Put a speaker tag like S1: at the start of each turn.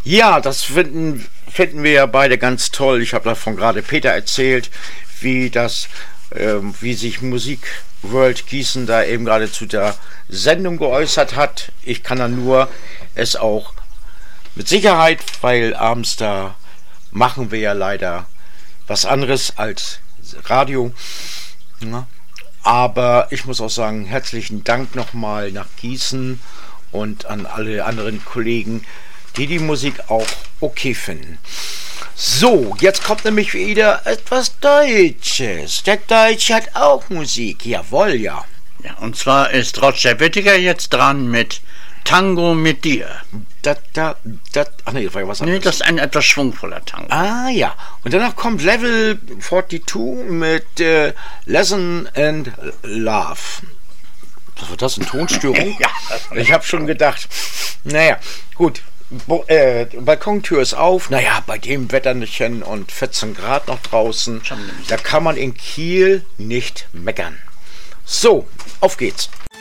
S1: Ja, das finden wir ja beide ganz toll. Ich habe davon gerade Peter erzählt, wie sich Musik World Gießen da eben gerade zu der Sendung geäußert hat. Ich kann dann nur es auch mit Sicherheit, weil abends da machen wir ja leider was anderes als Radio. Ja. Aber ich muss auch sagen, herzlichen Dank nochmal nach Gießen und an alle anderen Kollegen, die Musik auch okay finden. So, jetzt kommt nämlich wieder etwas Deutsches. Der Deutsche hat auch Musik, jawohl, ja.
S2: Ja, und zwar ist Roger Whittaker jetzt dran mit Tango mit dir.
S1: Ach nee, das war ja was anderes.
S2: Nee, das ist ein etwas schwungvoller Tango.
S1: Ah ja, und danach kommt Level 42 mit Lesson and Love. Was war das, eine Tonstörung?
S2: Ja.
S1: Ich habe schon gedacht. Naja, gut. Balkontür ist auf. Naja, bei dem Wetterchen und 14 Grad noch draußen. Da kann man in Kiel nicht meckern. So, auf geht's.